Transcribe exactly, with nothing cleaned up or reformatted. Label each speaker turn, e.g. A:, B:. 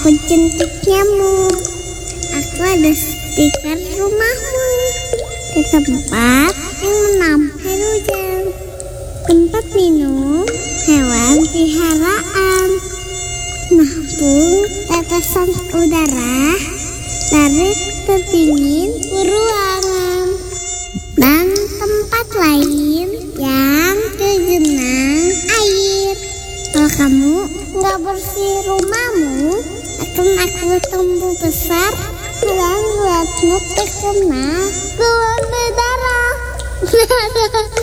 A: Aku jentik nyamuk. Aku ada stiker rumahmu di tempat yang menampai air hujan, tempat minum hewan peliharaan, nampung tetesan udara dari terdingin ruangan, dan tempat lain yang tergenang air. Kalau kamu nggak bersih rumahmu, akan aku tumbuh besar dan buatmu terkena gumpalan darah.